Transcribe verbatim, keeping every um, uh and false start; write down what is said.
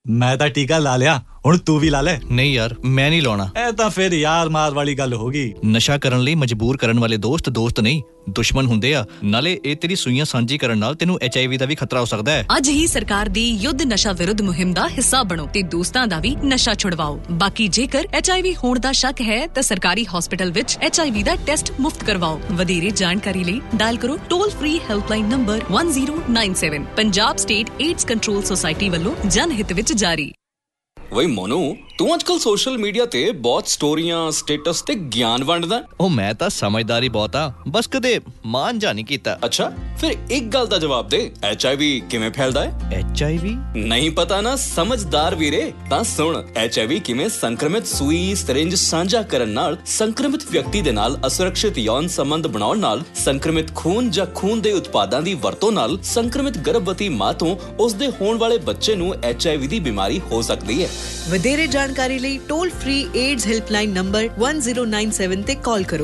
ਮੈਂ ਤਾਂ ਟੀਕਾ ਲਾ ਲਿਆ, ਹੁਣ ਤੂੰ ਵੀ ਲਾ ਲੈ। ਨਹੀਂ ਯਾਰ, ਮੈਂ ਨਹੀਂ ਲਾਉਣਾ। ਇਹ ਤਾਂ ਫਿਰ ਯਾਰ ਮਾਰ ਵਾਲੀ ਗੱਲ ਹੋ ਗਈ। ਨਸ਼ਾ ਕਰਨ ਲਈ ਮਜਬੂਰ ਕਰਨ ਵਾਲੇ ਦੋਸਤ ਦੋਸਤ ਨਹੀਂ, ਦੁਸ਼ਮਣ ਹੁੰਦੇ ਆ। ਨਾਲੇ ਇਹ ਤੇਰੀ ਸੂਈਆਂ ਸਾਂਝੀ ਕਰਨ ਨਾਲ ਤੈਨੂੰ ਐਚ ਆਈ ਵੀ ਦਾ ਵੀ ਖਤਰਾ ਹੋ ਸਕਦਾ ਹੈ। ਅੱਜ ਹੀ ਸਰਕਾਰ ਦੀ ਯੁੱਧ ਨਸ਼ਾ ਵਿਰੁੱਧ ਮੁਹਿੰਮ ਦਾ ਹਿੱਸਾ ਬਣੋ ਤੇ ਦੋਸਤਾਂ ਦਾ ਵੀ ਨਸ਼ਾ ਛੁਡਵਾਓ। ਬਾਕੀ ਜੇਕਰ ਐਚ ਆਈ ਵੀ ਹੋਣ ਦਾ ਸ਼ੱਕ ਹੈ ਤਾਂ ਸਰਕਾਰੀ ਹਸਪਤਾਲ ਵਿੱਚ H I we the test ਮੁਫਤ ਕਰਵਾਓ। ਵਧੇਰੇ ਜਾਣਕਾਰੀ ਲਈ ਡਾਇਲ ਕਰੋ toll free helpline number one zero nine seven। Punjab state AIDS control society ਵੱਲੋਂ ਜਨ ਹਿੱਤ ਵਿੱਚ ਜਾਰੀ। ਵਈ ਮੋਨੂ, ਤੂੰ ਅੱਜਕੱਲ ਸੋਸ਼ਲ ਮੀਡੀਆ ਤੇ ਬਹੁਤ ਸਟੋਰੀਆਂ, ਸਟੇਟਸ ਤੇ ਗਿਆਨ ਵੰਡਦਾ। ਉਹ ਮੈਂ ਤਾਂ ਸਮਝਦਾਰੀ ਬਹੁਤ ਆ, ਬਸ ਕਦੇ ਮਾਨ ਜਾ ਨਹੀਂ ਕੀਤਾ। ਅੱਛਾ, ਫਿਰ ਇੱਕ ਗੱਲ ਦਾ ਜਵਾਬ ਦੇ, ਐਚ ਆਈ ਵੀ ਕਿਵੇਂ ਫੈਲਦਾ ਹੈ? ਐਚ ਆਈ ਵੀ ਨਹੀਂ ਪਤਾ ਨਾ? ਸਮਝਦਾਰ ਵੀਰੇ, ਤਾਂ ਸੁਣ, ਐਚ ਆਈ ਵੀ ਕਿਵੇਂ ਸੰਕਰਮਿਤ ਸੂਈ ਸਰਿੰਜ ਸਾਂਝਾ ਕਰਨ ਨਾਲ, ਸੰਕਰਮਿਤ ਵਿਅਕਤੀ ਦੇ ਨਾਲ ਅਸੁਰੱਖਿਅਤ ਯੌਨ ਸੰਬੰਧ ਬਣਾਉਣ ਨਾਲ, ਸੰਕਰਮਿਤ ਖੂਨ ਜਾਂ ਖੂਨ ਦੇ ਉਤਪਾਦਾਂ ਦੀ ਵਰਤੋਂ ਨਾਲ ਸੰਕਰਮਿਤ ਗਰਭਵਤੀ ਮਾਂ ਤੋਂ ਉਸਦੇ ਹੋਣ ਵਾਲੇ ਬੱਚੇ ਨੂੰ ਐਚ ਆਈ ਵੀ ਦੀ ਬਿਮਾਰੀ ਹੋ ਸਕਦੀ ਹੈ। ਵਧੇਰੇ ਜਾਣਕਾਰੀ ਲਈ toll free AIDS helpline number one zero nine seven ਤੇ ਕਾਲ ਕਰੋ।